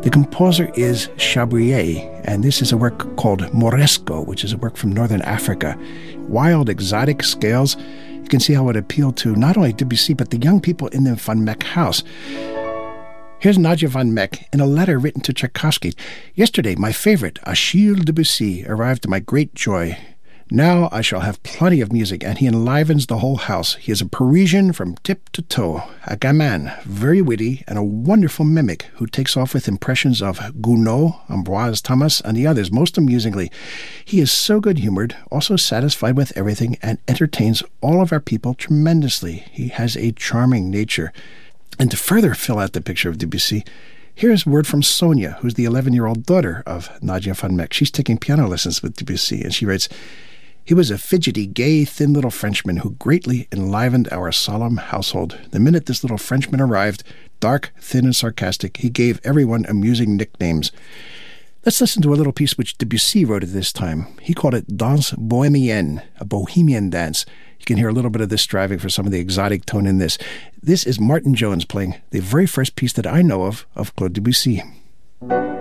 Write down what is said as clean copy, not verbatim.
The composer is Chabrier, and this is a work called Moresco, which is a work from northern Africa. Wild, exotic scales. You can see how it appealed to not only Debussy, but the young people in the Van Meck house. Here's Nadia Van Meck in a letter written to Tchaikovsky. Yesterday, my favorite, Achille Debussy, arrived to my great joy. Now I shall have plenty of music, and he enlivens the whole house. He is a Parisian from tip to toe, a gamin, very witty, and a wonderful mimic who takes off with impressions of Gounod, Ambroise Thomas, and the others most amusingly. He is so good-humored, also satisfied with everything, and entertains all of our people tremendously. He has a charming nature. And to further fill out the picture of Debussy, here's word from Sonia, who's the 11-year-old daughter of Nadia Van Meck. She's taking piano lessons with Debussy, and she writes, "He was a fidgety, gay, thin little Frenchman who greatly enlivened our solemn household. The minute this little Frenchman arrived, dark, thin, and sarcastic, he gave everyone amusing nicknames." Let's listen to a little piece which Debussy wrote at this time. He called it Danse Bohémienne, a bohemian dance. You can hear a little bit of this striving for some of the exotic tone in this. This is Martin Jones playing the very first piece that I know of Claude Debussy.